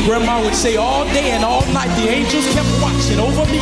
Grandma would say all day and all night the angels kept watching over me.